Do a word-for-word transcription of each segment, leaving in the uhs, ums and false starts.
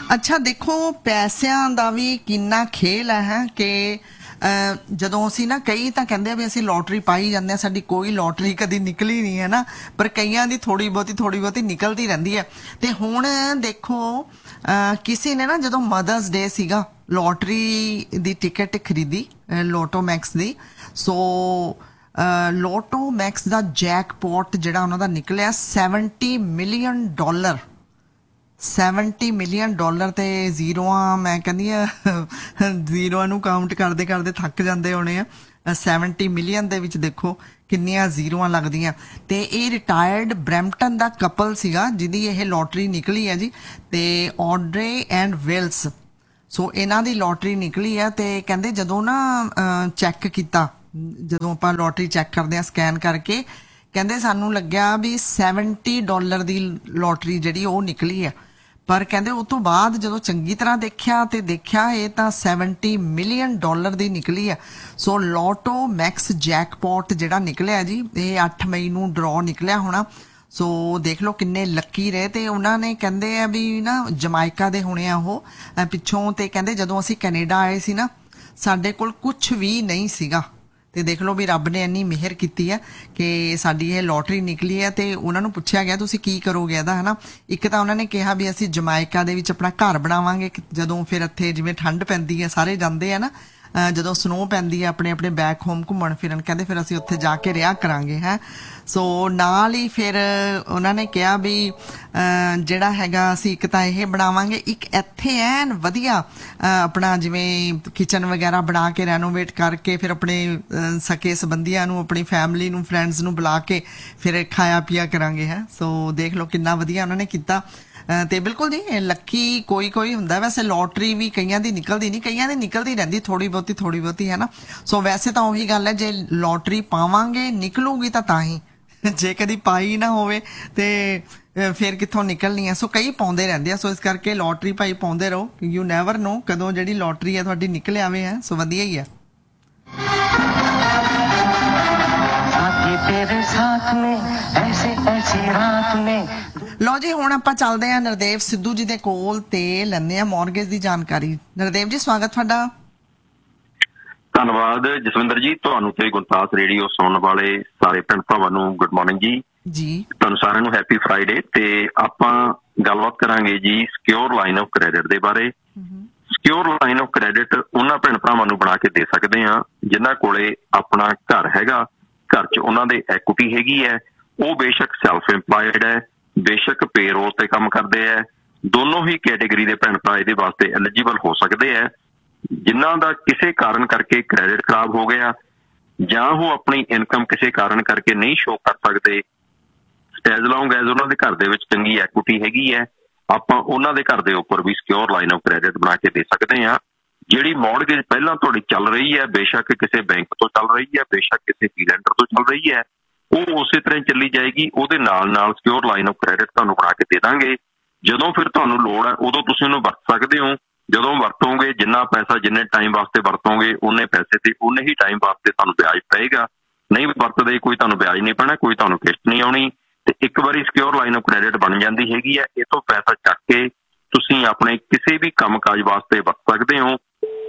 ਅੱਛਾ ਦੇਖੋ ਪੈਸਿਆਂ ਦਾ ਵੀ ਕਿੰਨਾ ਖੇਲ ਹੈ ਕਿ ਜਦੋਂ ਅਸੀਂ ਨਾ ਕਈ ਤਾਂ ਕਹਿੰਦੇ ਆ ਵੀ ਅਸੀਂ ਲੋਟਰੀ ਪਾਈ ਜਾਂਦੇ ਆ, ਸਾਡੀ ਕੋਈ ਲੋਟਰੀ ਕਦੀ ਨਿਕਲੀ ਨਹੀਂ ਹੈ ਨਾ, ਪਰ ਕਈਆਂ ਦੀ ਥੋੜੀ ਬਹੁਤੀ ਥੋੜੀ ਬਹੁਤੀ ਨਿਕਲਦੀ ਰਹਿੰਦੀ ਹੈ। ਤੇ ਹੁਣ ਦੇਖੋ ਕਿਸੇ ਨੇ ਨਾ ਜਦੋਂ ਮਦਰਸ ਡੇ ਸੀਗਾ ਲੋਟਰੀ ਦੀ ਟਿਕਟ ਖਰੀਦੀ ਲੋਟੋ ਮੈਕਸ ਦੀ, ਸੋ ਲੋਟੋ ਮੈਕਸ ਦਾ ਜੈਕਪੋਟ ਜਿਹੜਾ ਉਹਨਾਂ ਦਾ ਨਿਕਲਿਆ seventy million dollar. Seventy million dollar ਤੇ ਜ਼ੀਰੋਆਂ, ਮੈਂ ਕਹਿੰਦੀ ਆ ਜ਼ੀਰੋਆਂ ਨੂੰ ਕਾਊਂਟ ਕਰਦੇ ਕਰਦੇ ਥੱਕ ਜਾਂਦੇ ਹੋਣੇ ਆ। ਸੈਵਨਟੀ ਮਿਲੀਅਨ ਦੇ ਵਿੱਚ ਦੇਖੋ ਕਿੰਨੀਆਂ ਜ਼ੀਰੋਆਂ ਲੱਗਦੀਆਂ। ਤੇ ਇਹ ਰਿਟਾਇਰਡ ਬਰੈਂਪਟਨ ਦਾ ਕਪਲ ਸੀਗਾ ਜਿਹਦੀ ਇਹ ਲੋਟਰੀ ਨਿਕਲੀ ਹੈ ਜੀ, ਤੇ ਔਡਰੇ ਐਂਡ ਵਿਲਸ। ਸੋ ਇਹਨਾਂ ਦੀ ਲੋਟਰੀ ਨਿਕਲੀ ਆ ਤੇ ਕਹਿੰਦੇ ਜਦੋਂ ਨਾ ਚੈੱਕ ਕੀਤਾ, ਜਦੋਂ ਆਪਾਂ ਲੋਟਰੀ ਚੈੱਕ ਕਰਦੇ ਹਾਂ ਸਕੈਨ ਕਰਕੇ, ਕਹਿੰਦੇ ਸਾਨੂੰ ਲੱਗਿਆ ਵੀ ਸੈਵਨਟੀ ਡਾਲਰ ਦੀ ਲੋਟਰੀ ਜਿਹੜੀ ਉਹ ਨਿਕਲੀ ਹੈ। ਪਰ ਕਹਿੰਦੇ ਉਹ ਤੋਂ ਬਾਅਦ ਜਦੋਂ ਚੰਗੀ ਤਰ੍ਹਾਂ ਦੇਖਿਆ ਤੇ ਦੇਖਿਆ ਇਹ ਤਾਂ ਸੈਵਨਟੀ ਮਿਲੀਅਨ ਡਾਲਰ ਦੀ ਨਿਕਲੀ ਹੈ। ਸੋ ਲੋਟੋ ਮੈਕਸ ਜੈਕਪੋਟ ਜਿਹੜਾ ਨਿਕਲਿਆ ਜੀ, ਇਹ ਅੱਠ ਮਈ ਨੂੰ ਡਰੋ ਨਿਕਲਿਆ ਹੋਣਾ। ਸੋ ਦੇਖ ਲਓ ਕਿੰਨੇ ਲੱਕੀ ਰਹੇ। ਤੇ ਉਹਨਾਂ ਨੇ ਕਹਿੰਦੇ ਆ ਵੀ ਨਾ ਜਮਾਇਕਾ ਦੇ ਹੋਣੇ ਆ ਉਹ ਪਿੱਛੋਂ, ਤੇ ਕਹਿੰਦੇ ਜਦੋਂ ਅਸੀਂ ਕੈਨੇਡਾ ਆਏ ਸੀ ਨਾ ਸਾਡੇ ਕੋਲ ਕੁਛ ਵੀ ਨਹੀਂ ਸੀਗਾ, ਤੇ ਦੇਖ ਲਓ ਵੀ ਰੱਬ ਨੇ ਇੰਨੀ ਮਿਹਰ ਕੀਤੀ ਹੈ ਕਿ ਸਾਡੀ ਇਹ ਲੋਟਰੀ ਨਿਕਲੀ ਹੈ। ਤੇ ਉਹਨਾਂ ਨੂੰ ਪੁੱਛਿਆ ਗਿਆ ਤੁਸੀਂ ਕੀ ਕਰੋਗੇ ਇਹਦਾ, ਹੈ ਨਾ। ਇੱਕ ਤਾਂ ਉਹਨਾਂ ਨੇ ਕਿਹਾ ਵੀ ਅਸੀਂ ਜਮਾਇਕਾ ਦੇ ਵਿੱਚ ਆਪਣਾ ਘਰ ਬਣਾਵਾਂਗੇ, ਜਦੋਂ ਫਿਰ ਇੱਥੇ ਜਿਵੇਂ ਠੰਡ ਪੈਂਦੀ ਹੈ ਸਾਰੇ ਜਾਂਦੇ ਆ ਨਾ, ਜਦੋਂ ਸਨੋ ਪੈਂਦੀ ਹੈ ਆਪਣੇ ਆਪਣੇ ਬੈਕ ਹੋਮ ਘੁੰਮਣ ਫਿਰਨ, ਕਹਿੰਦੇ ਫਿਰ ਅਸੀਂ ਉੱਥੇ ਜਾ ਕੇ ਰਿਹਾ ਕਰਾਂਗੇ ਹੈ। ਸੋ ਨਾਲ ਹੀ ਫਿਰ ਉਹਨਾਂ ਨੇ ਕਿਹਾ ਵੀ ਜਿਹੜਾ ਹੈਗਾ ਅਸੀਂ ਇੱਕ ਤਾਂ ਇਹ ਬਣਾਵਾਂਗੇ, ਇੱਕ ਇੱਥੇ ਐਨ ਵਧੀਆ ਆਪਣਾ ਜਿਵੇਂ ਕਿਚਨ ਵਗੈਰਾ ਬਣਾ ਕੇ ਰੈਨੋਵੇਟ ਕਰਕੇ ਫਿਰ ਆਪਣੇ ਸਕੇ ਸੰਬੰਧੀਆਂ ਨੂੰ, ਆਪਣੀ ਫੈਮਿਲੀ ਨੂੰ, ਫਰੈਂਡਸ ਨੂੰ ਬੁਲਾ ਕੇ ਫਿਰ ਖਾਇਆ ਪੀਆ ਕਰਾਂਗੇ ਹੈ। ਸੋ ਦੇਖ ਲਓ ਕਿੰਨਾ ਵਧੀਆ ਉਹਨਾਂ ਨੇ ਕੀਤਾ। ਤੇ ਬਿਲਕੁਲ ਜੀ ਲੱਕੀ ਕੋਈ ਕੋਈ ਹੁੰਦਾ। ਵੈਸੇ ਲੋਟਰੀ ਵੀ ਕਈਆਂ ਦੀ ਨਿਕਲਦੀ ਨਹੀਂ, ਕਈਆਂ ਦੀ ਨਿਕਲਦੀ ਰਹਿੰਦੀ ਥੋੜੀ ਬਹੁਤੀ ਥੋੜੀ ਬਹੁਤੀ ਹੈ ਨਾ। ਸੋ ਵੈਸੇ ਤਾਂ ਉਹੀ ਗੱਲ ਹੈ, ਜੇ ਲੋਟਰੀ ਪਾਵਾਂਗੇ ਨਿਕਲੂਗੀ ਤਾਂ ਤਾਂ ਹੀ, ਜੇ ਕਦੀ ਪਾਈ ਨਾ ਹੋਵੇ ਤੇ ਫਿਰ ਕਿੱਥੋਂ ਨਿਕਲਣੀ ਹੈ। ਸੋ ਕਈ ਪਾਉਂਦੇ ਰਹਿੰਦੇ ਆ, ਸੋ ਇਸ ਕਰਕੇ ਲੋਟਰੀ ਭਾਈ ਪਾਉਂਦੇ ਰਹੋ, ਯੂ ਨੈਵਰ ਨੋ ਕਦੋਂ ਜਿਹੜੀ ਲੋਟਰੀ ਹੈ ਤੁਹਾਡੀ ਨਿਕਲ ਆਵੇ ਹੈ। ਸੋ ਵਧੀਆ ਹੀ ਹੈ। ਲੋ ਜੀ ਹੁਣ ਆਪਾਂ ਚੱਲਦੇ ਹਾਂ ਨਰਦੇਵ ਸਿੱਧੂ ਜੀ ਦੇ ਕੋਲ ਤੇ ਲੈਂਦੇ ਹਾਂ ਮੌਰਗੇਜ ਦੀ ਜਾਣਕਾਰੀ। ਨਰਦੇਵ ਜੀ ਸਵਾਗਤ ਤੁਹਾਡਾ। ਧੰਨਵਾਦ ਜਸਵਿੰਦਰ ਜੀ, ਤੁਹਾਨੂੰ ਤੇ ਗੁਰਦਾਸ ਰੇਡੀਓ ਸੁਣਨ ਵਾਲੇ ਸਾਰੇ ਭੈਣ ਭਰਾਵਾਂ ਨੂੰ ਗੁੱਡ ਮਾਰਨਿੰਗ ਜੀ। ਜੀ ਤੁਹਾਨੂੰ ਸਾਰਿਆਂ ਨੂੰ ਹੈਪੀ ਫਰਾਈਡੇ। ਤੇ ਆਪਾਂ ਗੱਲਬਾਤ ਕਰਾਂਗੇ ਜੀ ਸਿਕਿਉਰ ਲਾਈਨ ਆਫ ਕ੍ਰੈਡਿਟ ਦੇ ਬਾਰੇ। ਸਿਕਿਉਰ ਲਾਈਨ ਆਫ ਕ੍ਰੈਡਿਟ ਉਹਨਾਂ ਭੈਣ ਭਰਾਵਾਂ ਨੂੰ ਬਣਾ ਕੇ ਦੇ ਸਕਦੇ ਹਾਂ ਜਿਨ੍ਹਾਂ ਕੋਲੇ ਆਪਣਾ ਘਰ ਹੈਗਾ, ਘਰ 'ਚ ਉਹਨਾਂ ਦੇ ਐਕੁਇਟੀ ਹੈਗੀ ਹੈ, ਉਹ ਬੇਸ਼ੱਕ ਸੈਲਫ ਇੰਪਲਾਇਡ ਹੈ, ਬੇਸ਼ੱਕ ਪੇਰੋਲ ਤੇ ਕੰਮ ਕਰਦੇ ਹੈ, ਦੋਨੋਂ ਹੀ ਕੈਟੇਗਰੀ ਦੇ ਭੈਣ ਭਰਾ ਇਹਦੇ ਵਾਸਤੇ ਐਲੀਜੀਬਲ ਹੋ ਸਕਦੇ ਹੈ। ਜਿਨ੍ਹਾਂ ਦਾ ਕਿਸੇ ਕਾਰਨ ਕਰਕੇ ਕ੍ਰੈਡਿਟ ਖਰਾਬ ਹੋ ਗਿਆ ਜਾਂ ਉਹ ਆਪਣੀ ਇਨਕਮ ਕਿਸੇ ਕਾਰਨ ਕਰਕੇ ਨਹੀਂ ਸ਼ੋ ਕਰ ਸਕਦੇ, ਐਜ਼ ਲੌਂਗ ਐਜ਼ ਉਹਨਾਂ ਦੇ ਘਰ ਦੇ ਵਿੱਚ ਚੰਗੀ ਐਕੁਇਟੀ ਹੈਗੀ ਹੈ, ਆਪਾਂ ਉਹਨਾਂ ਦੇ ਘਰ ਦੇ ਉੱਪਰ ਵੀ ਸਿਕਿਉਰ ਲਾਈਨ ਆਫ ਕ੍ਰੈਡਿਟ ਬਣਾ ਕੇ ਦੇ ਸਕਦੇ ਹਾਂ। ਜਿਹੜੀ ਮੌਰਗੇਜ ਪਹਿਲਾਂ ਤੁਹਾਡੀ ਚੱਲ ਰਹੀ ਹੈ, ਬੇਸ਼ੱਕ ਕਿਸੇ ਬੈਂਕ ਤੋਂ ਚੱਲ ਰਹੀ ਹੈ, ਬੇਸ਼ੱਕ ਕਿਸੇ ਫੀਲੈਂਡਰ ਤੋਂ ਚੱਲ ਰਹੀ ਹੈ, ਉਹ ਉਸੇ ਤਰ੍ਹਾਂ ਚੱਲੀ ਜਾਏਗੀ। ਉਹਦੇ ਨਾਲ ਨਾਲ ਸਿਕਿਉਰ ਲਾਈਨ ਆਫ ਕ੍ਰੈਡਿਟ ਤੁਹਾਨੂੰ ਬਣਾ ਕੇ ਦੇ ਦਾਂਗੇ। ਜਦੋਂ ਫਿਰ ਤੁਹਾਨੂੰ ਲੋੜ ਹੈ ਉਦੋਂ ਤੁਸੀਂ ਉਹਨੂੰ ਵਰਤ ਸਕਦੇ ਹੋ। ਜਦੋਂ ਵਰਤੋਗੇ ਜਿੰਨਾ ਪੈਸਾ ਜਿੰਨੇ ਟਾਈਮ ਵਾਸਤੇ ਵਰਤੋਗੇ ਉਨੇ ਪੈਸੇ ਤੇ ਉਨੇ ਹੀ ਟਾਈਮ ਵਾਸਤੇ ਤੁਹਾਨੂੰ ਵਿਆਜ ਪਏਗਾ। ਨਹੀਂ ਵਰਤਦੇ ਕੋਈ ਤੁਹਾਨੂੰ ਵਿਆਜ ਨਹੀਂ ਪੈਣਾ, ਕੋਈ ਤੁਹਾਨੂੰ ਕਿਸ਼ਤ ਨਹੀਂ ਆਉਣੀ। ਤੇ ਇੱਕ ਵਾਰੀ ਸਿਕਿਉਰ ਲਾਈਨ ਆਫ ਕ੍ਰੈਡਿਟ ਬਣ ਜਾਂਦੀ ਹੈਗੀ ਹੈ, ਇਹ ਤੋਂ ਪੈਸਾ ਚੱਕ ਕੇ ਤੁਸੀਂ ਆਪਣੇ ਕਿਸੇ ਵੀ ਕੰਮ ਕਾਜ ਵਾਸਤੇ ਵਰਤ ਸਕਦੇ ਹੋ।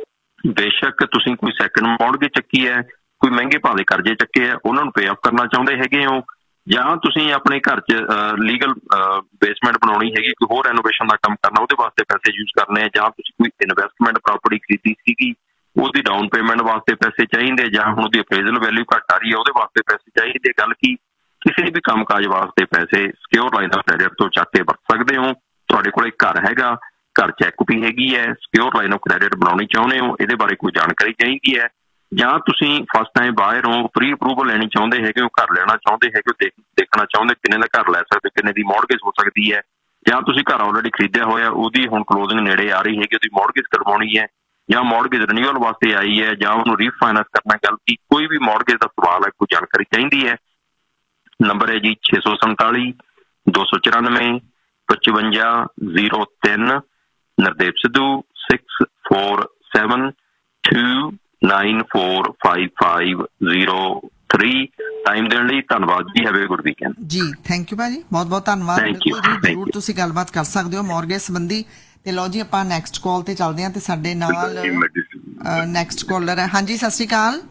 ਬੇਸ਼ੱਕ ਤੁਸੀਂ ਕੋਈ ਸੈਕਿੰਡ ਮੌਰਗੇਜ ਚੱਕੀ ਹੈ, ਕੋਈ ਮਹਿੰਗੇ ਭਾਅ ਦੇ ਕਰਜ਼ੇ ਚੱਕੇ ਆ, ਉਹਨਾਂ ਨੂੰ ਪੇ ਆਫ ਕਰਨਾ ਚਾਹੁੰਦੇ ਹੈਗੇ ਹੋ, ਜਾਂ ਤੁਸੀਂ ਆਪਣੇ ਘਰ 'ਚ ਲੀਗਲ ਬੇਸਮੈਂਟ ਬਣਾਉਣੀ ਹੈਗੀ, ਕੋਈ ਹੋਰ ਰੈਨੋਵੇਸ਼ਨ ਦਾ ਕੰਮ ਕਰਨਾ, ਉਹਦੇ ਵਾਸਤੇ ਪੈਸੇ ਯੂਜ਼ ਕਰਨੇ ਆ, ਜਾਂ ਤੁਸੀਂ ਕੋਈ ਇਨਵੈਸਟਮੈਂਟ ਪ੍ਰਾਪਰਟੀ ਖਰੀਦੀ ਸੀਗੀ ਉਹਦੀ ਡਾਊਨ ਪੇਮੈਂਟ ਵਾਸਤੇ ਪੈਸੇ ਚਾਹੀਦੇ, ਜਾਂ ਹੁਣ ਉਹਦੀ ਅਪਰੇਜ਼ਲ ਵੈਲਿਊ ਘੱਟ ਆ ਰਹੀ ਹੈ ਉਹਦੇ ਵਾਸਤੇ ਪੈਸੇ ਚਾਹੀਦੇ। ਗੱਲ ਕੀ ਕਿਸੇ ਵੀ ਕੰਮ ਕਾਜ ਵਾਸਤੇ ਪੈਸੇ ਸਿਕਿਉਰ ਲਾਈਨ ਆਫ ਕ੍ਰੈਡਿਟ ਤੋਂ ਚੱਕ ਕੇ ਵਰਤ ਸਕਦੇ ਹੋ। ਤੁਹਾਡੇ ਕੋਲ ਇੱਕ ਘਰ ਹੈਗਾ, ਘਰ 'ਚ ਐਕੁਇਟੀ ਹੈਗੀ ਹੈ, ਸਿਕਿਉਰ ਲਾਈਨ ਆਫ ਕ੍ਰੈਡਿਟ ਬਣਾਉਣੀ ਚਾਹੁੰਦੇ ਹੋ, ਇਹਦੇ ਬਾਰੇ ਕੋਈ ਜਾਣਕਾਰੀ ਚਾਹੀਦੀ ਹੈ, ਜਾਂ ਤੁਸੀਂ ਫਸਟ ਟਾਈਮ ਬਾਹਰ ਹੋ, ਪ੍ਰੀ ਅਪਰੂਵਲ ਲੈਣੀ ਚਾਹੁੰਦੇ ਹੈਗੇ ਹੋ, ਘਰ ਲੈਣਾ ਚਾਹੁੰਦੇ ਹੈਗੇ ਹੋ, ਦੇਖ ਦੇਖਣਾ ਚਾਹੁੰਦੇ ਕਿੰਨੇ ਦਾ ਘਰ ਲੈ ਸਕਦੇ, ਕਿੰਨੇ ਦੀ ਮੌਰਗੇਜ ਹੋ ਸਕਦੀ ਹੈ, ਜਾਂ ਤੁਸੀਂ ਘਰ ਆਲਰੇਡੀ ਖਰੀਦਿਆ ਹੋਇਆ ਉਹਦੀ ਹੁਣ ਕਲੋਜ਼ਿੰਗ ਨੇੜੇ ਆ ਰਹੀ ਹੈਗੀ, ਉਹਦੀ ਮੌਰਗੇਜ ਕਰਵਾਉਣੀ ਹੈ, ਜਾਂ ਮੌਰਗੇਜ ਰਿਨਿਊਅਲ ਵਾਸਤੇ ਆਈ ਹੈ, ਜਾਂ ਉਹਨੂੰ ਰੀਫਾਈਨੈਂਸ ਕਰਨਾ, ਗੱਲ ਕੀ ਕੋਈ ਵੀ ਮੌਰਗੇਜ ਦਾ ਸਵਾਲ ਹੈ, ਕੋਈ ਜਾਣਕਾਰੀ ਚਾਹੀਦੀ ਹੈ, ਨੰਬਰ ਹੈ ਜੀ ਛੇ ਸੌ ਸੰਤਾਲੀ ਦੋ ਸੌ ਚੁਰਾਨਵੇਂ ਪਚਵੰਜਾ ਜ਼ੀਰੋ ਤਿੰਨ। Nardev Sidhu six four seven to nine four five five zero three. Time ਦੇਣ ਲਈ ਧੰਨਵਾਦ ਜੀ। ਹੈਵ ਅ ਗੁੱਡ ਵੀਕਐਂਡ ਜੀ। ਥੈਂਕ ਯੂ ਭਾਜੀ, ਬਹੁਤ ਬਹੁਤ ਧੰਨਵਾਦ। ਬਿਲਕੁਲ ਜੀ, ਜ਼ਰੂਰ ਤੁਸੀਂ ਗੱਲਬਾਤ ਕਰ ਸਕਦੇ ਹੋ ਮੌਰਗੇਜ ਸੰਬੰਧੀ। ਤੇ ਲਓ ਜੀ ਆਪਾਂ ਨੈਕਸਟ ਕਾਲ ਤੇ ਚੱਲਦੇ ਹਾਂ ਤੇ ਸਾਡੇ ਨਾਲ ਨੈਕਸਟ ਕਾਲਰ ਹੈ। ਹਾਂਜੀ ਸਤਿ ਸ਼੍ਰੀ ਅਕਾਲ।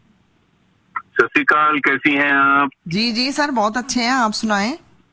सत श्रीकाल, कैसी हैं आप? जी जी सर बहुत अच्छे हैं, आप सुनाएं।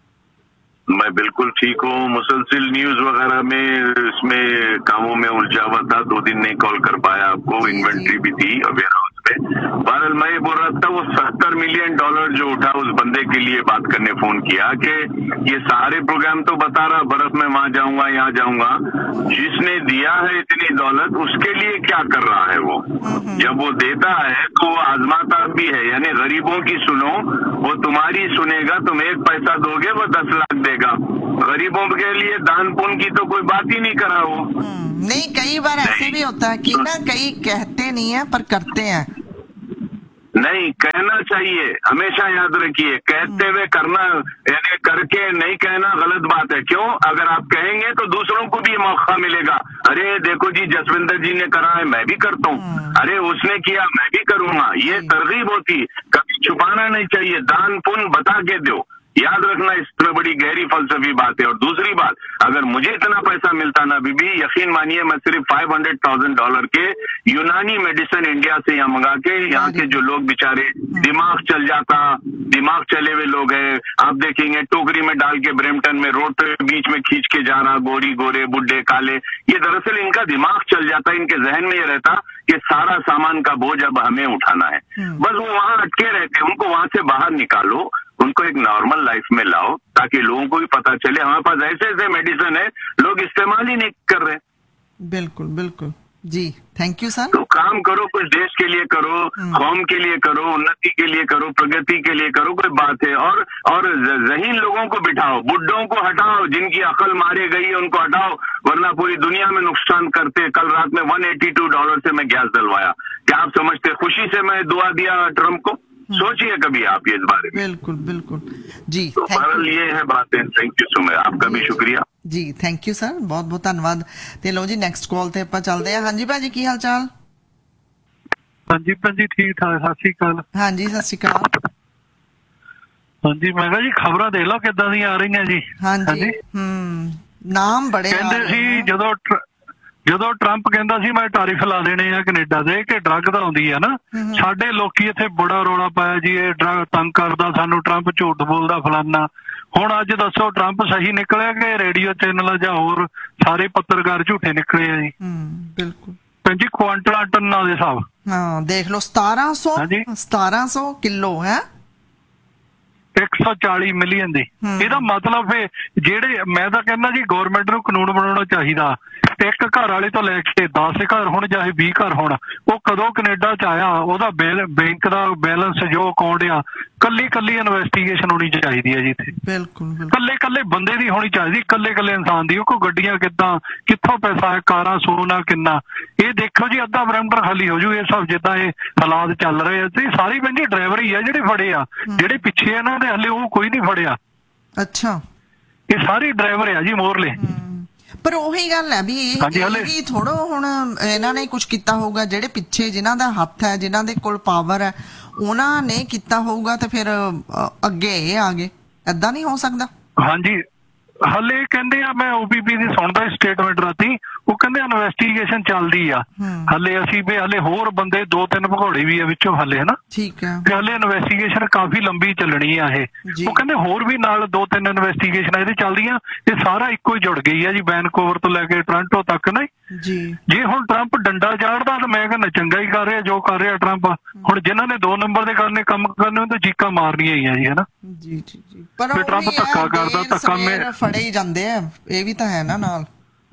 मैं बिल्कुल ठीक हूँ। मुसलसिल न्यूज वगैरह में इसमें कामों में उलझा हुआ था, दो दिन नहीं कॉल कर पाया आपको, इन्वेंट्री भी थी वेयर हाउस में। बहरहाल मैं ये बोल रहा था वो सत्तर मिलियन डॉलर जो उठा उस बंदे के लिए बात करने फोन किया कि ये सारे प्रोग्राम तो बता रहा बर्फ में वहां जाऊंगा यहाँ जाऊंगा, जिसने दिया है इतनी दौलत उसके लिए क्या कर रहा है वो? जब वो देता है तो वो आजमाता भी है, यानी गरीबों की सुनो, वो तुम्हारी सुनेगा। तुम एक पैसा दोगे वो दस लाख देगा। गरीबों के लिए दान पुण्य की तो कोई बात ही नहीं करा वो। नहीं, कई बार ऐसे भी होता है कि ना कई कहते नहीं है पर करते हैं। नहीं, कहना चाहिए, हमेशा याद रखिए, कहते हुए करना यानी करके नहीं कहना गलत बात है। क्यों? अगर आप कहेंगे तो दूसरों को भी मौका मिलेगा। अरे देखो जी जसविंदर जी ने करा है, मैं भी करता हूँ, अरे उसने किया मैं भी करूंगा, ये तरगीब होती। कभी छुपाना नहीं चाहिए, दान पुण्य बता के दो। याद रखना, इसमें बड़ी गहरी फलसफी बात है। और दूसरी बात, अगर मुझे इतना पैसा मिलता ना बीबी, यकीन मानिए मैं सिर्फ फाइव हंड्रेड थाउजेंड डॉलर के यूनानी मेडिसिन इंडिया से यहाँ मंगा के, यहाँ के जो लोग बेचारे दिमाग चल जाता, दिमाग चले हुए लोग हैं, आप देखेंगे टोकरी में डाल के ब्रैम्पटन में रोड पे बीच में खींच के जा रहा, गोरी गोरे बुढ़े काले, ये दरअसल इनका दिमाग चल जाता, इनके जहन में ये रहता कि सारा सामान का बोझ अब हमें उठाना है। बस वो वहां अटके रहते, उनको वहां से बाहर निकालो, उनको एक नॉर्मल लाइफ में लाओ, ताकि लोगों को भी पता चले हमारे पास ऐसे ऐसे मेडिसिन है, लोग इस्तेमाल ही नहीं कर रहे। बिल्कुल बिल्कुल जी, थैंक यू सर। तो काम करो, कुछ देश के लिए करो, कौम के लिए करो, उन्नति के लिए करो, प्रगति के लिए करो, कोई बात है। और और ज़हीन लोगों को बिठाओ, बुड्ढों को हटाओ, जिनकी अकल मारे गई है उनको हटाओ, वरना पूरी दुनिया में नुकसान करते। कल रात में वन एटी टू डॉलर से मैं गैस डलवाया, क्या आप समझते खुशी से मैं दुआ दिया ट्रम्प को? सोचिए कभी आप ये इस बारे में। बिल्कुल बिल्कुल जी, तो बहरहाल ये है बातें। थैंक यू सो मच, आपका भी शुक्रिया जी, थैंक यू सर, बहुत बहुत ਧੰਨਵਾਦ। ਤੇ ਲਓ ਜੀ ਨੈਕਸਟ ਕਾਲ ਤੇ ਆਪਾਂ ਚੱਲਦੇ ਹਾਂ। ਹਾਂਜੀ ਭਾਜੀ ਕੀ ਹਾਲ ਚਾਲ? ਹਾਂਜੀ ਭੈਣ ਜੀ ਠੀਕ ਠਾਕ, ਸਤਿ ਸ਼੍ਰੀ ਅਕਾਲ। ਹਾਂਜੀ ਸਤਿ ਸ਼੍ਰੀ ਅਕਾਲ। ਹਾਂਜੀ ਮੈਂ ਕਿਹਾ ਜੀ ਖਬਰਾਂ ਦੇਖ ਲਓ ਕਿੱਦਾਂ ਦੀਆਂ ਆ ਰਹੀਆਂ ਜੀ। ਹਾਂਜੀ ਹੂੰ, ਨਾਮ ਬੜੇ ਕਹਿੰਦੇ ਸੀ ਜਦੋਂ ਜਦੋਂ ਟਰੰਪ ਕਹਿੰਦਾ ਸੀ ਮੈਂ ਟੈਰਿਫ ਲਾ ਦੇਣੇ ਆ ਕੈਨੇਡਾ ਦੇ ਕਿ ਡਰੱਗ ਦਾ ਆਉਂਦੀ ਆ ਨਾ, ਸਾਡੇ ਲੋਕੀ ਇੱਥੇ ਬੜਾ ਰੌਲਾ ਪਾਇਆ ਜੀ ਇਹ ਡਰੱਗ ਤੰਗ ਕਰਦਾ ਸਾਨੂੰ, ਟਰੰਪ ਝੂਠ ਬੋਲਦਾ ਫਲਾਨਾ। ਹੁਣ ਅੱਜ ਦੱਸੋ ਟਰੰਪ ਸਹੀ ਨਿਕਲਿਆ ਕਿ ਰੇਡੀਓ ਚੈਨਲ ਜਾਂ ਹੋਰ ਸਾਰੇ ਪੱਤਰਕਾਰ ਝੂਠੇ ਨਿਕਲੇ ਆ ਜੀ? ਬਿਲਕੁਲ ਭੈਣ ਜੀ ਕੁਆਂਟਲਾਂ ਟਨਾਂ ਦੇ ਹਿਸਾਬ ਹਾਂ ਦੇਖ ਲਓ, ਸਤਾਰਾਂ ਸੌ ਸਤਾਰਾਂ ਸੌ ਕਿਲੋ ਹੈ, ਇੱਕ ਸੌ ਚਾਲੀ ਮਿਲੀਅਨ ਦੀ। ਇਹਦਾ ਮਤਲਬ ਹੈ ਜਿਹੜੇ, ਮੈਂ ਤਾਂ ਕਹਿੰਦਾ ਜੀ ਗੌਰਮੈਂਟ ਨੂੰ ਕਾਨੂੰਨ ਬਣਾਉਣਾ ਚਾਹੀਦਾ, ਇੱਕ ਘਰ ਵਾਲੇ ਤੋਂ ਲੈ ਕੇ ਦਸ ਘਰ ਹੋਣ ਚਾਹੇ ਵੀਹ ਘਰ ਹੋਣ, ਉਹ ਕਦੋਂ ਕੈਨੇਡਾ ਚ ਆਇਆ ਉਹਦਾ ਬੈਂਕ ਦਾ ਬੈਲੈਂਸ ਜੋ ਅਕਾਊਂਟ ਆ, ਕੱਲੀ ਕੱਲੀ ਇਨਵੈਸਟੀਗੇਸ਼ਨ ਹੋਣੀ ਚਾਹੀਦੀ ਹੈ ਜੀ ਇੱਥੇ। ਬਿਲਕੁਲ ਕੱਲੇ ਕੱਲੇ ਬੰਦੇ ਦੀ ਹੋਣੀ ਚਾਹੀਦੀ, ਕੱਲੇ ਕੱਲੇ ਇਨਸਾਨ ਦੀ। ਉਹ ਕੋ ਗੱਡੀਆਂ ਕਿੱਦਾਂ, ਕਿੱਥੋਂ ਪੈਸਾ ਹੈ, ਕਾਰਾਂ ਸੋਨਾ ਕਿੰਨਾ, ਇਹ ਦੇਖੋ ਜੀ ਅੱਧਾ ਬਰੈਂਪਟਨ ਖਾਲੀ ਹੋ ਜੂ ਇਹ ਸਭ ਜਿੱਦਾਂ ਇਹ ਹਾਲਾਤ ਚੱਲ ਰਹੇ ਆ। ਤੇ ਸਾਰੀ ਭੈਣ ਜੀ ਡਰਾਈਵਰ ਹੀ ਆ ਜਿਹੜੇ ਫੜੇ ਆ, ਜਿਹੜੇ ਪਿੱਛੇ ਇਹਨਾਂ ਦੇ ਹਲੇ ਉਹ ਕੋਈ ਨਹੀਂ ਫੜਿਆ। ਅੱਛਾ, ਇਹ ਸਾਰੇ ਡਰਾਈਵਰ ਆ ਜੀ ਮੋਰਲੇ। ਪਰ ਉਹੀ ਗੱਲ ਹੈ ਵੀ ਇਹ ਵੀ ਥੋੜਾ ਹੁਣ ਇਹਨਾਂ ਨੇ ਕੁਝ ਕੀਤਾ ਹੋਊਗਾ, ਜਿਹੜੇ ਪਿੱਛੇ ਜਿਨ੍ਹਾਂ ਦਾ ਹੱਥ ਹੈ, ਜਿਨ੍ਹਾਂ ਦੇ ਕੋਲ ਪਾਵਰ ਹੈ, ਉਹਨਾਂ ਨੇ ਕੀਤਾ ਹੋਊਗਾ ਤੇ ਫਿਰ ਅੱਗੇ ਇਹ ਆ ਗਏ। ਏਦਾਂ ਨਹੀਂ ਹੋ ਸਕਦਾ। ਹਾਂਜੀ ਹਲੇ ਕਹਿੰਦੇ ਆ, ਮੈਂ ਓਪੀਪੀ ਦੀ ਸੁਣਦਾ ਸਟੇਟਮੈਂਟ ਰਾਤੀ, ਉਹ ਕਹਿੰਦੇ ਇਨਵੈਸਟੀਗੇਸ਼ਨ ਚੱਲਦੀ ਆ ਹਲੇ, ਅਸੀਂ ਵੀ ਹਲੇ ਹੋਰ ਬੰਦੇ ਦੋ ਤਿੰਨ ਭਗੌੜੇ ਵੀ ਆ ਵਿੱਚੋਂ ਹਲੇ, ਹਨਾ ਠੀਕ ਹੈ, ਤੇ ਹਲੇ ਇਨਵੈਸਟੀਗੇਸ਼ਨ ਕਾਫੀ ਲੰਬੀ ਚੱਲਣੀ ਆ ਇਹ। ਉਹ ਕਹਿੰਦੇ ਹੋਰ ਵੀ ਨਾਲ ਦੋ ਤਿੰਨ ਇਨਵੈਸਟੀਗੇਸ਼ਨ ਇਹਦੇ ਚੱਲਦੀਆਂ। ਇਹ ਸਾਰਾ ਇੱਕੋ ਹੀ ਜੁੜ ਗਈ ਆ ਜੀ, ਵੈਨਕੂਵਰ ਤੋਂ ਲੈ ਕੇ ਟੋਰਾਂਟੋ ਤੱਕ ਨਾ ਜੀ। ਜੇ ਹੁਣ ਟਰੰਪ ਡੰਡਾ ਚਾੜਦਾ ਤਾਂ ਮੈਂ ਕਹਿੰਦਾ ਚੰਗਾ ਹੀ ਕਰ ਰਿਹਾ ਜੋ ਕਰ ਰਿਹਾ ਟਰੰਪ। ਹੁਣ ਜਿਨ੍ਹਾਂ ਨੇ ਦੋ ਨੰਬਰ ਦੇ ਕਰਨੇ ਕੰਮ ਕਰਨੇ ਉਹ ਤਾਂ ਚੀਕਾਂ ਮਾਰਨੀਆਂ ਹੀ ਆ ਜੀ, ਹਨਾ ਜੀ ਜੀ ਜੀ। ਪਰ ਟਰੰਪ ਧੱਕਾ ਕਰਦਾ, ਧੱਕਾ ਮੈਂ ਫੜੇ ਹੀ ਜਾਂਦੇ ਆ, ਇਹ ਵੀ ਤਾਂ ਹੈ ਨਾ ਨਾਲ।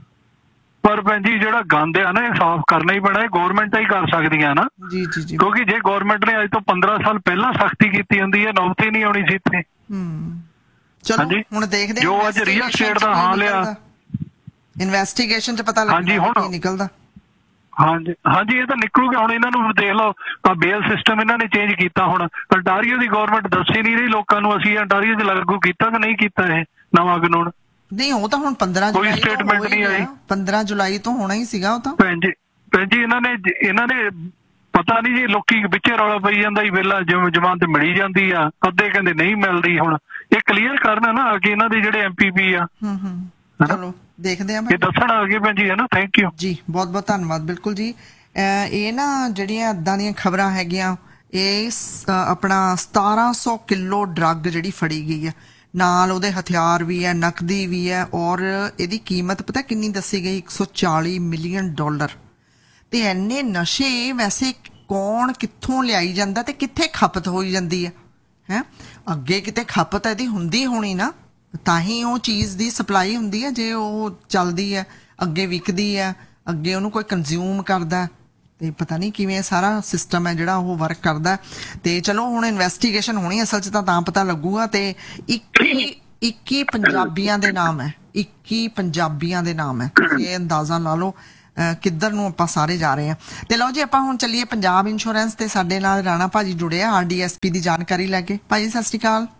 ਪਰ ਭੈਣ ਜੀ ਜਿਹੜਾ ਗੰਦ ਆ ਨਾ ਇਹ ਸਾਫ਼ ਕਰਨਾ ਹੀ ਪੈਣਾ, ਇਹ ਗੌਰਮੈਂਟਾਂ ਹੀ ਕਰ ਸਕਦੀਆਂ ਨਾ ਜੀ ਜੀ ਜੀ। ਕਿਉਂਕਿ ਜੇ ਗੌਰਮੈਂਟ ਨੇ ਅੱਜ ਤੋਂ ਪੰਦਰਾਂ ਸਾਲ ਪਹਿਲਾਂ ਸਖਤੀ ਕੀਤੀ ਹੁੰਦੀ ਹੈ ਨੌਬਤ ਹੀ ਨਹੀਂ ਆਉਣੀ ਸੀ ਇੱਥੇ। ਹੂੰ ਚਲੋ ਹੁਣ ਦੇਖਦੇ ਜੋ ਅੱਜ ਰੀਅਲ ਸਟੇਟ ਦਾ ਹਾਲ ਆ, ਇਨਵੈਸਟੀਗੇਸ਼ਨ ਚ ਪਤਾ ਲੱਗਦਾ ਕੀ ਨਿਕਲਦਾ। ਹਾਂਜੀ ਹਾਂਜੀ ਇਹ ਤਾਂ ਨਿਕਲੂਗਾ। ਹੁਣ ਇਹਨਾਂ ਨੂੰ ਦੇਖ ਲਓ ਆ ਬੇਲ ਸਿਸਟਮ ਇਹਨਾਂ ਨੇ ਚੇਂਜ ਕੀਤਾ। ਹੁਣ ਅੰਟਾਰੀਓ ਦੀ ਗੌਰਮੈਂਟ ਦੱਸ ਹੀ ਨਹੀਂ ਰਹੀ ਲੋਕਾਂ ਨੂੰ ਅਸੀਂ ਅੰਟਾਰੀਓ ਚ ਲਾਗੂ ਕੀਤਾ ਕਿ ਨਹੀਂ ਕੀਤਾ ਇਹ ਨਵਾਂ ਕਾਨੂੰਨ। ਨਹੀਂ ਉਹ ਤਾਂ ਹੁਣ ਪੰਦਰਾਂ ਕੋਈ ਸਟੇਟਮੈਂਟ ਨਹੀਂ ਆਈ, ਪੰਦਰਾਂ ਜੁਲਾਈ ਤੋਂ ਹੋਣਾ ਹੀ ਸੀਗਾ ਉਹ ਤਾਂ। ਭੈਣ ਜੀ ਭੈਣ ਜੀ ਇਹਨਾਂ ਨੇ ਇਹਨਾਂ ਨੇ ਪਤਾ ਨਹੀਂ ਜੀ ਲੋਕੀ ਵਿੱਚੇ ਰੌਲਾ ਪਈ ਜਾਂਦਾ ਹੀ ਵੇਲਾ ਜਿਵੇਂ ਜਮਾਨਤ ਮਿਲੀ ਜਾਂਦੀ ਆ, ਅੱਧੇ ਕਹਿੰਦੇ ਨਹੀਂ ਮਿਲਦੀ। ਹੁਣ ਇਹ ਕਲੀਅਰ ਕਰਨਾ ਨਾ ਕਿ ਇਹਨਾਂ ਦੇ ਜਿਹੜੇ ਐਮ ਪੀ ਪੀ ਆ। ਚਲੋ ਦੇਖਦੇ ਆ ਇਹ ਦੱਸਣ ਆ ਗਏ ਭੈਣ ਜੀ, ਹੈ ਨਾ। ਥੈਂਕ ਯੂ ਜੀ, ਬਹੁਤ ਬਹੁਤ ਧੰਨਵਾਦ। ਬਿਲਕੁਲ ਜੀ, ਇਹ ਨਾ ਜਿਹੜੀਆਂ ਇੱਦਾਂ ਦੀਆਂ ਖਬਰਾਂ ਹੈਗੀਆਂ, ਇਹ ਆਪਣਾ ਸਤਾਰਾਂ ਸੌ ਕਿਲੋ ਡਰੱਗ ਜਿਹੜੀ ਫੜੀ ਗਈ ਹੈ, ਨਾਲ ਉਹਦੇ ਹਥਿਆਰ ਵੀ ਹੈ, ਨਕਦੀ ਵੀ ਹੈ, ਔਰ ਇਹਦੀ ਕੀਮਤ ਪਤਾ ਕਿੰਨੀ ਦੱਸੀ ਗਈ? ਇੱਕ ਸੌ ਚਾਲੀ ਮਿਲੀਅਨ ਡਾਲਰ। ਤੇ ਇੰਨੇ ਨਸ਼ੇ ਵੈਸੇ ਕੌਣ ਕਿੱਥੋਂ ਲਿਆਈ ਜਾਂਦਾ ਤੇ ਕਿੱਥੇ ਖਪਤ ਹੋਈ ਜਾਂਦੀ ਹੈ? ਹੈ ਅੱਗੇ ਕਿਤੇ ਖਪਤ ਇਹਦੀ ਹੁੰਦੀ ਹੋਣੀ ਨਾ, ਤਾਂ ਹੀ ਉਹ ਚੀਜ਼ ਦੀ ਸਪਲਾਈ ਹੁੰਦੀ ਹੈ। ਜੇ ਉਹ ਚੱਲਦੀ ਹੈ, ਅੱਗੇ ਵਿਕਦੀ ਹੈ, ਅੱਗੇ ਉਹਨੂੰ ਕੋਈ ਕੰਜ਼ਿਊਮ ਕਰਦਾ, ਤੇ ਪਤਾ ਨਹੀਂ ਕਿਵੇਂ ਸਾਰਾ ਸਿਸਟਮ ਹੈ ਜਿਹੜਾ ਉਹ ਵਰਕ ਕਰਦਾ। ਤੇ ਚਲੋ ਹੁਣ ਇਨਵੈਸਟੀਗੇਸ਼ਨ ਹੋਣੀ ਅਸਲ 'ਚ ਤਾਂ ਤਾਂ ਪਤਾ ਲੱਗੂਗਾ। ਤੇ ਇੱਕੀ ਇੱਕੀ ਪੰਜਾਬੀਆਂ ਦੇ ਨਾਮ ਹੈ, ਇੱਕੀ ਪੰਜਾਬੀਆਂ ਦੇ ਨਾਮ ਹੈ। ਇਹ ਅੰਦਾਜ਼ਾ ਲਾ ਲਓ ਕਿੱਧਰ ਨੂੰ ਆਪਾਂ ਸਾਰੇ ਜਾ ਰਹੇ ਹਾਂ। ਤੇ ਲਓ ਜੀ, ਆਪਾਂ ਹੁਣ ਚੱਲੀਏ ਪੰਜਾਬ ਇੰਸ਼ੋਰੈਂਸ ਤੇ ਸਾਡੇ ਨਾਲ ਰਾਣਾ ਭਾਜੀ ਜੁੜੇ ਆ ਆਰ ਡੀ ਐਸ ਪੀ ਦੀ ਜਾਣਕਾਰੀ ਲੈ ਕੇ। ਭਾਜੀ ਸਤਿ ਸ਼੍ਰੀ ਅਕਾਲ।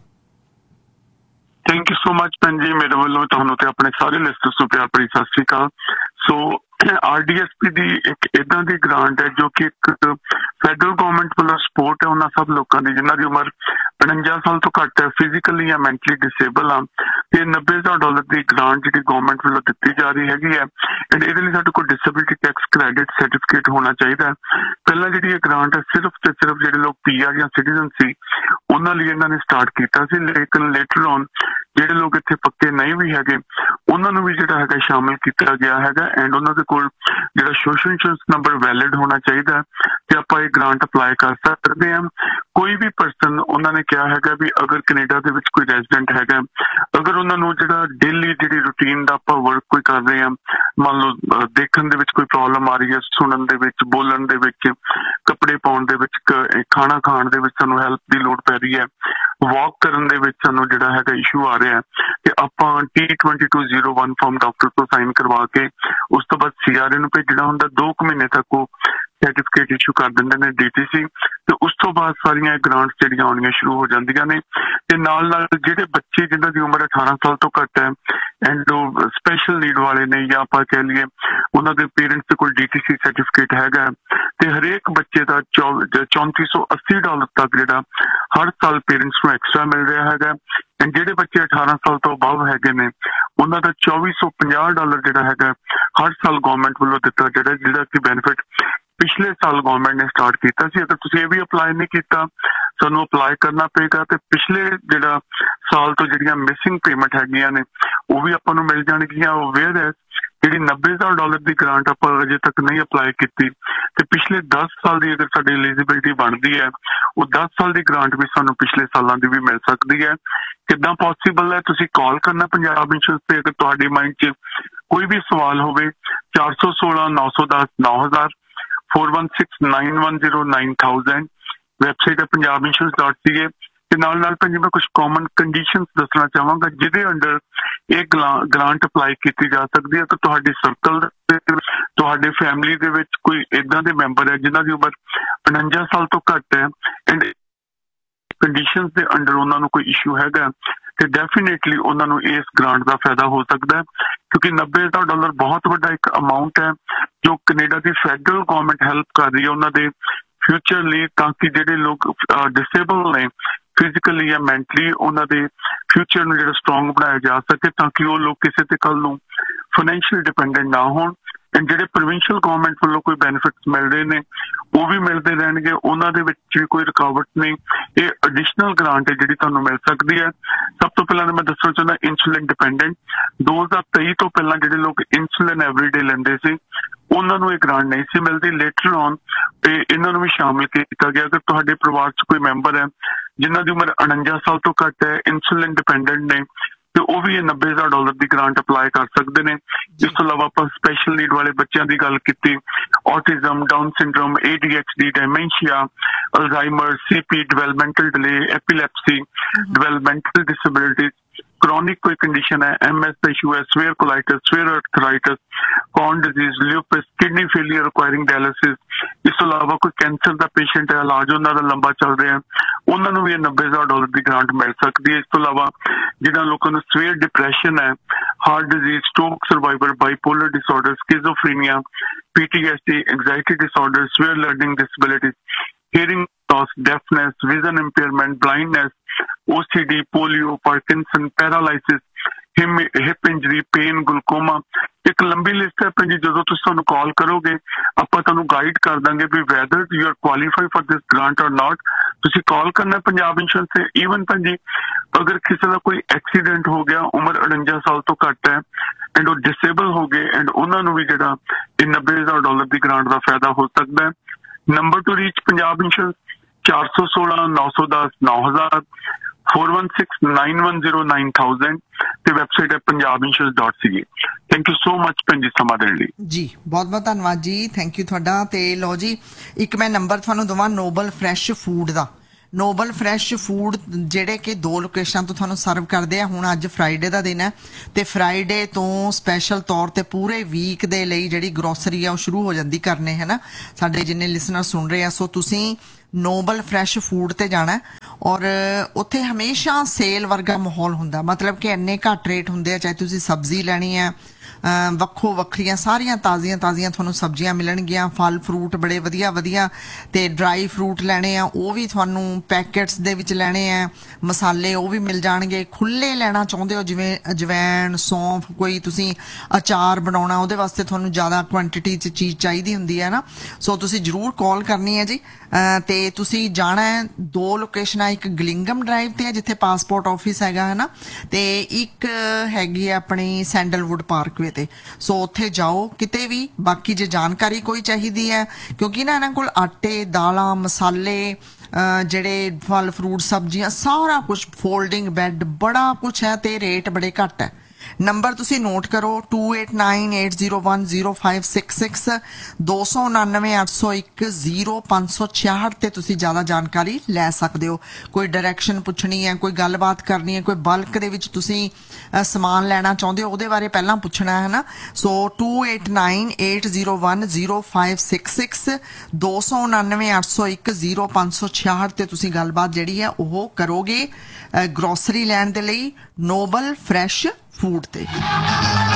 ਥੈਂਕ ਯੂ ਸੋ ਮਚ ਭੈਣ ਜੀ, ਮੇਰੇ ਵੱਲੋਂ ਤੁਹਾਨੂੰ ਤੇ ਆਪਣੇ ਸਾਰੇ ਲਿਸਟਰਸ ਨੂੰ ਪਿਆਰ ਭਰੀ ਸਤਿ ਸ਼੍ਰੀ ਅਕਾਲ। ਸੋ ਆਰ ਡੀ ਐਸ ਪੀ ਦੀ ਇੱਕ ਏਦਾਂ ਦੀ ਗ੍ਰਾਂਟ ਹੈ ਜੋ ਕਿ ਇੱਕ ਫੈਡਰਲ ਗਵਰਨਮੈਂਟ ਵੱਲੋਂ ਸਪੋਰਟ ਹੈ ਉਹਨਾਂ ਸਭ ਲੋਕਾਂ ਦੀ ਜਿਨ੍ਹਾਂ ਦੀ ਉਮਰ ਉਣੰਜਾ ਸਾਲ ਤੋਂ ਘੱਟ ਹੈ, ਫਿਜ਼ੀਕਲੀ ਜਾਂ ਮੈਂਟਲੀ ਡਿਸੇਬਲ ਆ। ਤੇ ਨੱਬੇ ਹਜ਼ਾਰ ਡਾਲਰ ਦੀ ਗ੍ਰਾਂਟ ਜਿਹੜੀ ਗਵਰਨਮੈਂਟ ਵੱਲੋਂ ਦਿੱਤੀ ਜਾ ਰਹੀ ਹੈਗੀ ਹੈ। ਐਂਡ ਇਹਦੇ ਲਈ ਸਾਡੇ ਕੋਲ ਡਿਸੇਬਿਲਿਟੀ ਟੈਕਸ ਕ੍ਰੈਡਿਟ ਸਰਟੀਫਿਕੇਟ ਹੋਣਾ ਚਾਹੀਦਾ। ਪਹਿਲਾਂ ਜਿਹੜੀ ਇਹ ਗ੍ਰਾਂਟ ਹੈ ਸਿਰਫ ਤੇ ਸਿਰਫ ਜਿਹੜੇ ਲੋਕ ਪੀ ਆਰ ਜਾਂ ਸਿਟੀਜ਼ਨ ਸੀ ਉਹਨਾਂ ਲਈ ਇਹਨਾਂ ਨੇ ਸਟਾਰਟ ਕੀਤਾ ਸੀ, ਲੇਕਿਨ ਲੇਟਰ ਔਨ ਜਿਹੜੇ ਲੋਕ ਇੱਥੇ ਪੱਕੇ ਨਹੀਂ ਵੀ ਹੈਗੇ ਉਹਨਾਂ ਨੂੰ ਵੀ ਜਿਹੜਾ ਹੈਗਾ ਸ਼ਾਮਿਲ ਕੀਤਾ ਗਿਆ ਹੈਗਾ। ਐਂਡ ਉਹਨਾਂ ਦੇ ਕੋਲ ਜਿਹੜਾ ਸੋਸ਼ਲ ਇੰਸ਼ੋਰੈਂਸ ਨੰਬਰ ਵੈਲਿਡ ਹੋਣਾ ਚਾਹੀਦਾ ਤੇ ਆਪਾਂ ਇਹ ਗ੍ਰਾਂਟ ਅਪਲਾਈ ਕਰ ਸਕਦੇ ਹਾਂ। ਕੋਈ ਵੀ ਪਰਸਨ, ਉਹਨਾਂ ਨੇ ਕਿਹਾ ਹੈਗਾ ਵੀ ਅਗਰ ਕੈਨੇਡਾ ਦੇ ਵਿੱਚ ਕੋਈ ਰੈਜ਼ੀਡੈਂਟ ਹੈਗਾ, ਅਗਰ ਉਹਨਾਂ ਨੂੰ ਜਿਹੜਾ ਡੇਲੀ ਜਿਹੜੀ ਰੂਟੀਨ ਦਾ ਆਪਾਂ ਵਰਕ ਕੋਈ ਕਰ ਰਹੇ ਹਾਂ, ਮੰਨ ਲਓ ਦੇਖਣ ਦੇ ਵਿੱਚ ਕੋਈ ਪ੍ਰੋਬਲਮ ਆ ਰਹੀ ਹੈ, ਸੁਣਨ ਦੇ ਵਿੱਚ, ਬੋਲਣ ਦੇ ਵਿੱਚ, ਕੱਪੜੇ ਪਾਉਣ ਦੇ ਵਿੱਚ, ਖਾਣਾ ਖਾਣ ਦੇ ਵਿੱਚ ਸਾਨੂੰ ਹੈਲਪ ਦੀ ਲੋੜ ਪੈ ਰਹੀ ਹੈ, ਵਾਕ ਕਰਨ ਦੇ ਵਿੱਚ ਸਾਨੂੰ ਜਿਹੜਾ ਹੈਗਾ ਇਸ਼ੂ ਆ ਰਿਹਾ, ਤੇ ਆਪਾਂ T twenty two zero one farm doctor ਤੋਂ ਸਾਈਨ ਕਰਵਾ ਕੇ ਉਸ ਤੋਂ ਬਾਅਦ ਸੀ ਆਰ ਏ ਨੂੰ ਭੇਜਣਾ ਹੁੰਦਾ। ਦੋ ਕੁ ਮਹੀਨੇ ਤੱਕ ਉਹ ਸਰਟੀਫਿਕੇਟ ਇਸ਼ੂ ਕਰ ਦਿੰਦੇ ਨੇ ਡੀ ਟੀ ਸੀ, ਤੇ ਉਸ ਤੋਂ ਬਾਅਦ ਸਾਰੀਆਂ ਇਹ ਗ੍ਰਾਂਟਸ ਜਿਹੜੀਆਂ ਆਉਣੀਆਂ ਸ਼ੁਰੂ ਹੋ ਜਾਂਦੀਆਂ ਨੇ। ਤੇ ਨਾਲ ਨਾਲ ਜਿਹੜੇ ਬੱਚੇ ਜਿਨ੍ਹਾਂ ਦੀ ਉਮਰ ਅਠਾਰਾਂ ਸਾਲ ਤੋਂ ਘੱਟ ਹੈ ਐਂਡ ਉਹ ਸਪੈਸ਼ਲ ਨੀਡ ਵਾਲੇ ਨੇ, ਜਾਂ ਆਪਾਂ ਕਹਿ ਲਈਏ ਉਹਨਾਂ ਦੇ ਪੇਰੈਂਟਸ ਦੇ ਕੋਲ ਡੀ ਟੀ ਸੀ ਸਰਟੀਫਿਕੇਟ ਹੈਗਾ, ਤੇ ਹਰੇਕ ਬੱਚੇ ਦਾ ਚੌਂਤੀ ਸੌ ਅੱਸੀ ਡਾਲਰ ਤੱਕ ਜਿਹੜਾ ਹਰ ਸਾਲ ਪੇਰੈਂਟਸ ਨੂੰ ਐਕਸਟਰਾ ਮਿਲ ਰਿਹਾ ਹੈਗਾ। ਐਂਡ ਜਿਹੜੇ ਬੱਚੇ ਅਠਾਰਾਂ ਸਾਲ ਤੋਂ ਅਬਵ ਹੈਗੇ ਨੇ ਉਹਨਾਂ ਦਾ ਚੌਵੀ ਸੌ ਪੰਜਾਹ ਡਾਲਰ ਜਿਹੜਾ ਹੈਗਾ ਹਰ ਸਾਲ ਗਵਰਨਮੈਂਟ ਵੱਲੋਂ ਦਿੱਤਾ ਜਿਹੜਾ ਜਿਹੜਾ ਕਿ ਬੈਨੀਫਿਟ ਪਿਛਲੇ ਸਾਲ ਗਵਰਨਮੈਂਟ ਨੇ ਸਟਾਰਟ ਕੀਤਾ ਸੀ। ਅਗਰ ਤੁਸੀਂ ਇਹ ਵੀ ਅਪਲਾਈ ਨਹੀਂ ਕੀਤਾ, ਸਾਨੂੰ ਅਪਲਾਈ ਕਰਨਾ ਪਏਗਾ, ਤੇ ਪਿਛਲੇ ਜਿਹੜਾ ਸਾਲ ਤੋਂ ਜਿਹੜੀਆਂ ਮਿਸਿੰਗ ਪੇਮੈਂਟ ਹੈਗੀਆਂ ਨੇ ਉਹ ਵੀ ਆਪਾਂ ਨੂੰ ਮਿਲ ਜਾਣਗੀਆਂ। ਉਹ ਵੇਅਰ ਹੈ ਜਿਹੜੀ ਨੱਬੇ ਹਜ਼ਾਰ ਡਾਲਰ ਦੀ ਗ੍ਰਾਂਟ ਆਪਾਂ ਅਜੇ ਤੱਕ ਨਹੀਂ ਅਪਲਾਈ ਕੀਤੀ, ਤੇ ਪਿਛਲੇ ਦਸ ਸਾਲ ਦੀ ਅਗਰ ਸਾਡੀ ਐਲੀਜੀਬਿਲਿਟੀ ਬਣਦੀ ਹੈ, ਉਹ ਦਸ ਸਾਲ ਦੀ ਗ੍ਰਾਂਟ ਵੀ ਸਾਨੂੰ ਪਿਛਲੇ ਸਾਲਾਂ ਦੀ ਵੀ ਮਿਲ ਸਕਦੀ ਹੈ। ਕਿੱਦਾਂ ਪੋਸੀਬਲ ਹੈ? ਤੁਸੀਂ ਕਾਲ ਕਰਨਾ ਪੰਜਾਬ ਇੰਸ਼ੋਰੈਂਸ ਤੇ ਅਗਰ ਤੁਹਾਡੇ ਮਾਈਂਡ 'ਚ ਕੋਈ ਵੀ ਸਵਾਲ ਹੋਵੇ। ਚਾਰ ਸੌ ਸੋਲਾਂ ਨੌ ਸੌ ਦਸ ਨੌ ਹਜ਼ਾਰ four one six nine one zero nine thousand website ਹੈ ਪੰਜਾਬ ਇੰਸ਼ੋਰੈਂਸ ਡਾਟ ਸੀ ਏ। ਤੇ ਨਾਲ ਨਾਲ ਭਾਜੀ ਮੈਂ ਕੁਝ ਕਾਮਨ ਕੰਡੀਸ਼ਨਸ ਦੱਸਣਾ ਚਾਹਾਂਗਾ ਜਿਹਦੇ ਅੰਡਰ ਇਹ ਗ੍ਰਾਂਟ ਅਪਲਾਈ ਕੀਤੀ ਜਾ ਸਕਦੀ ਹੈ। ਤਾਂ ਤੁਹਾਡੇ ਸਰਕਲ ਦੇ, ਤੁਹਾਡੇ ਫੈਮਿਲੀ ਦੇ ਵਿੱਚ ਕੋਈ ਏਦਾਂ ਦੇ ਮੈਂਬਰ ਹੈ ਜਿਨ੍ਹਾਂ ਦੀ ਉਮਰ ਉਣੰਜਾ ਸਾਲ ਤੋਂ ਘੱਟ ਹੈ ਐਂਡ ਕੰਡੀਸ਼ਨਸ ਦੇ ਅੰਡਰ ਉਹਨਾਂ ਨੂੰ ਕੋਈ ਇਸ਼ੂ ਹੈਗਾ, ਤੇ ਡੈਫੀਨੇਟਲੀ ਉਹਨਾਂ ਨੂੰ ਇਸ ਗ੍ਰਾਂਟ ਦਾ ਫਾਇਦਾ ਹੋ ਸਕਦਾ ਹੈ, ਕਿਉਂਕਿ ਨੱਬੇ ਹਜ਼ਾਰ ਡਾਲਰ ਬਹੁਤ ਵੱਡਾ ਇੱਕ ਅਮਾਊਂਟ ਹੈ ਜੋ ਕੈਨੇਡਾ ਦੀ ਫੈਡਰਲ ਗਵਰਨਮੈਂਟ ਹੈਲਪ ਕਰ ਰਹੀ ਹੈ ਉਹਨਾਂ ਦੇ ਫਿਊਚਰ ਲਈ, ਤਾਂ ਕਿ ਜਿਹੜੇ ਲੋਕ ਡਿਸੇਬਲ ਨੇ ਫਿਜ਼ੀਕਲੀ ਜਾਂ ਮੈਂਟਲੀ ਉਹਨਾਂ ਦੇ ਫਿਊਚਰ ਨੂੰ ਜਿਹੜਾ ਸਟਰੋਂਗ ਬਣਾਇਆ ਜਾ ਸਕੇ, ਤਾਂ ਕਿ ਉਹ ਲੋਕ ਕਿਸੇ ਤੇ ਕੱਲ ਨੂੰ ਫਾਈਨੈਂਸ਼ੀਅਲ ਡਿਪੈਂਡੈਂਟ ਨਾ ਹੋਣ। ਐਂਡ ਜਿਹੜੇ ਪ੍ਰੋਵਿੰਸ਼ੀਅਲ ਗਵਰਨਮੈਂਟ ਵੱਲੋਂ ਕੋਈ ਬੈਨੀਫਿਟਸ ਮਿਲ ਰਹੇ ਨੇ ਉਹ ਵੀ ਮਿਲਦੇ ਰਹਿਣਗੇ, ਉਹਨਾਂ ਦੇ ਵਿੱਚ ਵੀ ਕੋਈ ਰੁਕਾਵਟ ਨਹੀਂ। ਇਹ ਐਡੀਸ਼ਨਲ ਗ੍ਰਾਂਟ ਹੈ ਜਿਹੜੀ ਤੁਹਾਨੂੰ ਮਿਲ ਸਕਦੀ ਹੈ। ਸਭ ਤੋਂ ਪਹਿਲਾਂ ਮੈਂ ਦੱਸਣਾ ਚਾਹੁੰਦਾ ਇਨਸੂਲਿਨ ਡਿਪੈਂਡੈਂਟ ਦੋ ਹਜ਼ਾਰ ਤੇਈ ਤੋਂ ਪਹਿਲਾਂ ਜਿਹੜੇ ਲੋਕ ਇਨਸੂਲਿਨ ਐਵਰੀਡੇ ਲੈਂਦੇ ਸੀ ਉਹਨਾਂ ਨੂੰ ਇਹ ਗ੍ਰਾਂਟ ਨਹੀਂ ਸੀ ਮਿਲਦੀ। ਲੇਟਰ ਔਨ ਤੇ ਇਹਨਾਂ ਨੂੰ ਵੀ ਸ਼ਾਮਿਲ ਕੀਤਾ ਗਿਆ। ਅਗਰ ਤੁਹਾਡੇ ਪਰਿਵਾਰ 'ਚ ਕੋਈ ਮੈਂਬਰ ਹੈ ਜਿਨ੍ਹਾਂ ਦੀ ਉਮਰ ਉਣੰਜਾ ਸਾਲ ਤੋਂ ਘੱਟ ਹੈ, ਇਨਸੂਲਿਨ ਡਿਪੈਂਡੈਂਟ ਨੇ, ਤੇ ਉਹ ਵੀ ਇਹ ਨੱਬੇ ਹਜ਼ਾਰ ਡਾਲਰ ਦੀ ਗ੍ਰਾਂਟ ਅਪਲਾਈ ਕਰ ਸਕਦੇ ਨੇ। ਇਸ ਤੋਂ ਇਲਾਵਾ ਆਪਾਂ ਸਪੈਸ਼ਲ ਨੀਡ ਵਾਲੇ ਬੱਚਿਆਂ ਦੀ ਗੱਲ ਕੀਤੀ, autism, down syndrome, A D H D, ਡਾਇਮੈਂਸ਼ੀਆ, Alzheimer, C P, developmental delay, ਐਪੀਲੈਪਸੀ, developmental disability, chronic ਕੋਈ ਕੰਡੀਸ਼ਨ ਹੈ, ਐਮ ਐਸ ਦਾ ਇਸ਼ੂ ਹੈ, ਸਵੇਅਰ ਕੋਲਾਈਟਿਸ, ਸਵੇਅਰ ਆਰਥਰਾਈਟਿਸ, ਕੌਨ ਡਿਜ਼ੀਜ਼, ਲਿਊਪਸ, ਕਿਡਨੀ ਫੇਲੀਅਰ ਰਿਕੁਆਇਰਿੰਗ ਡਾਇਲਿਸਿਸ, ਇਸ ਤੋਂ ਇਲਾਵਾ ਕੋਈ ਕੈਂਸਰ ਦਾ ਪੇਸ਼ੈਂਟ ਹੈ, ਇਲਾਜ ਉਹਨਾਂ ਦਾ ਲੰਬਾ ਚੱਲ ਰਿਹਾ, ਉਹਨਾਂ ਨੂੰ ਵੀ ਇਹ ਨੱਬੇ ਹਜ਼ਾਰ ਡਾਲਰ ਦੀ ਗ੍ਰਾਂਟ ਮਿਲ ਸਕਦੀ ਹੈ। ਇਸ ਤੋਂ ਇਲਾਵਾ ਜਿਹਨਾਂ ਲੋਕਾਂ ਨੂੰ ਸਵੇਅਰ ਡਿਪਰੈਸ਼ਨ ਹੈ, heart disease, stroke survivor, bipolar disorder, ਸਕਿਜ਼ੋਫਰੀਨੀਆ, P T S D, anxiety disorder, swear learning disability, hearing loss, deafness, vision impairment, blindness, O C D, polio, Parkinson, paralysis, hip injury, pain, ਗਲੂਕੋਮਾ, ਇੱਕ ਲੰਬੀ list ਹੈ ਭੈਣ ਜੀ। ਜਦੋਂ ਤੁਸੀਂ ਸਾਨੂੰ ਕਾਲ ਕਰੋਗੇ ਆਪਾਂ ਤੁਹਾਨੂੰ ਗਾਈਡ ਕਰ ਦਾਂਗੇ ਵੀ weather you are qualify for this grant ਔਰ ਨਾਟ। ਤੁਸੀਂ ਕਾਲ ਕਰਨਾ ਪੰਜਾਬ ਇੰਸ਼ੋਰੈਂਸ ਤੇ। ਈਵਨ ਭੈਣ ਜੀ ਅਗਰ ਕਿਸੇ ਦਾ ਕੋਈ ਐਕਸੀਡੈਂਟ ਹੋ ਗਿਆ, ਉਮਰ ਉਣੰਜਾ ਸਾਲ ਤੋਂ ਘੱਟ ਹੈ ਐਂਡ ਉਹ ਡਿਸੇਬਲ ਹੋ ਗਏ ਐਂਡ ਉਹਨਾਂ ਨੂੰ ਵੀ ਜਿਹੜਾ ਇਹ ਨੱਬੇ ਹਜ਼ਾਰ ਡਾਲਰ ਦੀ ਗ੍ਰਾਂਟ ਦਾ ਫਾਇਦਾ ਹੋ ਸਕਦਾ ਹੈ। Number two reach Punjab insurance ਚਾਰ ਸੌ ਸੋਲਾਂ ਨੌ ਸੌ ਦਸ ਨੌ ਹਜ਼ਾਰ four one six nine one zero nine thousand ਤੇ ਵੈਬਸਾਈਟ ਹੈ Punjab insurance dot C A. Thank you so much ਭੈਣ ਜੀ ਸਮਾਂ ਦੇਣ ਲਈ ਜੀ। ਬਹੁਤ ਬਹੁਤ ਧੰਨਵਾਦ ਜੀ, ਥੈਂਕ ਯੂ ਤੁਹਾਡਾ। ਤੇ ਲਓ ਜੀ ਇੱਕ ਮੈਂ ਨੰਬਰ ਤੁਹਾਨੂੰ ਦਵਾਂ ਨੋਬਲ ਫਰੈਸ਼ ਫੂਡ ਦਾ। ਨੋਬਲ ਫਰੈਸ਼ ਫੂਡ ਜਿਹੜੇ ਕਿ ਦੋ ਲੋਕੇਸ਼ਨਾਂ ਤੋਂ ਤੁਹਾਨੂੰ ਸਰਵ ਕਰਦੇ ਆ। ਹੁਣ ਅੱਜ ਫਰਾਈਡੇ ਦਾ ਦਿਨ ਹੈ ਤੇ ਫਰਾਈਡੇ ਤੋਂ ਸਪੈਸ਼ਲ ਤੌਰ ਤੇ ਪੂਰੇ ਵੀਕ ਦੇ ਲਈ ਜਿਹੜੀ ਗਰੋਸਰੀ ਆ ਉਹ ਸ਼ੁਰੂ ਹੋ ਜਾਂਦੀ ਕਰਨੇ ਹੈ ਨਾ ਸਾਡੇ ਜਿੰਨੇ ਲਿਸਨਰ ਸੁਣ ਰਹੇ ਆ। ਸੋ ਤੁਸੀਂ ਨੋਬਲ ਫਰੈਸ਼ ਫੂਡ ਤੇ ਜਾਣਾ ਔਰ ਉੱਥੇ ਹਮੇਸ਼ਾ ਸੇਲ ਵਰਗਾ ਮਾਹੌਲ ਹੁੰਦਾ, ਮਤਲਬ ਕਿ ਇੰਨੇ ਘੱਟ ਰੇਟ ਹੁੰਦੇ ਆ। ਚਾਹੇ ਤੁਸੀਂ ਸਬਜ਼ੀ ਲੈਣੀ ਹੈ ਵੱਖੋ ਵੱਖਰੀਆਂ ਸਾਰੀਆਂ ਤਾਜ਼ੀਆਂ ਤਾਜ਼ੀਆਂ ਤੁਹਾਨੂੰ ਸਬਜ਼ੀਆਂ ਮਿਲਣਗੀਆਂ, ਫਲ ਫਰੂਟ ਬੜੇ ਵਧੀਆ ਵਧੀਆ, ਤੇ ਡਰਾਈ ਫਰੂਟ ਲੈਣੇ ਆ ਉਹ ਵੀ ਤੁਹਾਨੂੰ ਪੈਕਟਸ ਦੇ ਵਿੱਚ ਲੈਣੇ ਆ, ਮਸਾਲੇ ਉਹ ਵੀ ਮਿਲ ਜਾਣਗੇ। ਖੁੱਲੇ ਲੈਣਾ ਚਾਹੁੰਦੇ ਹੋ ਜਿਵੇਂ ਅਜਵੈਣ, ਸੌਂਫ, ਕੋਈ ਤੁਸੀਂ ਅਚਾਰ ਬਣਾਉਣਾ ਉਹਦੇ ਵਾਸਤੇ ਤੁਹਾਨੂੰ ਜ਼ਿਆਦਾ ਕੁਆਂਟੀਟੀ 'ਚ ਚੀਜ਼ ਚਾਹੀਦੀ ਹੁੰਦੀ ਹੈ ਨਾ। ਸੋ ਤੁਸੀਂ ਜ਼ਰੂਰ ਕਾਲ ਕਰਨੀ ਹੈ ਜੀ। ਤੇ ਤੁਸੀਂ ਜਾਣਾ ਹੈ ਦੋ ਲੋਕੇਸ਼ਨਾਂ, ਇੱਕ ਗਲਿੰਗਮ ਡਰਾਈਵ ਤੇ ਹੈ ਜਿੱਥੇ ਪਾਸਪੋਰਟ ਆਫਿਸ ਹੈਗਾ ਹੈ ਨਾ, ਤੇ ਇੱਕ ਹੈਗੀ ਆਪਣੀ ਸੈਂਡਲਵੁੱਡ ਪਾਰਕਵੇ ਤੇ। ਸੋ ਉੱਥੇ ਜਾਓ ਕਿਤੇ ਵੀ। ਬਾਕੀ ਜੇ ਜਾਣਕਾਰੀ ਕੋਈ ਚਾਹੀਦੀ ਹੈ, ਕਿਉਂਕਿ ਨਾ ਇਹਨਾਂ ਕੋਲ ਆਟੇ, ਦਾਲਾਂ, ਮਸਾਲੇ, ਜਿਹੜੇ ਫਲ ਫਰੂਟ, ਸਬਜ਼ੀਆਂ, ਸਾਰਾ ਕੁਝ, ਫੋਲਡਿੰਗ ਬੈੱਡ, ਬੜਾ ਕੁਛ ਹੈ ਤੇ ਰੇਟ ਬੜੇ ਘੱਟ ਹੈ। ਨੰਬਰ ਤੁਸੀਂ ਨੋਟ ਕਰੋ two eight nine eight zero one zero five six six ਦੋ ਸੌ ਉਣਾਨਵੇਂ ਅੱਠ ਸੌ ਇੱਕ ਜ਼ੀਰੋ ਪੰਜ ਸੌ ਛਿਆਹਠ ਤੇ ਤੁਸੀਂ ਜ਼ਿਆਦਾ ਜਾਣਕਾਰੀ ਲੈ ਸਕਦੇ ਹੋ। ਕੋਈ ਡਾਇਰੈਕਸ਼ਨ ਪੁੱਛਣੀ ਹੈ, ਕੋਈ ਗੱਲਬਾਤ ਕਰਨੀ ਹੈ, ਕੋਈ ਬਲਕ ਦੇ ਵਿੱਚ ਤੁਸੀਂ ਸਮਾਨ ਲੈਣਾ ਚਾਹੁੰਦੇ ਹੋ ਉਹਦੇ ਬਾਰੇ ਪਹਿਲਾਂ ਪੁੱਛਣਾ ਹੈ ਨਾ। ਸੋ two eight nine eight zero one zero five six six ਦੋ ਸੌ ਉਣਾਨਵੇਂ ਅੱਠ ਸੌ ਇੱਕ ਜ਼ੀਰੋ ਪੰਜ ਸੌ ਛਿਆਹਠ ਤੇ ਤੁਸੀਂ ਗੱਲਬਾਤ ਜਿਹੜੀ ਹੈ ਉਹ ਕਰੋਗੇ ਗਰੋਸਰੀ ਲੈਣ ਦੇ ਲਈ ਨੋਬਲ ਫਰੈਸ਼ ਫੂਡ ਤੇ।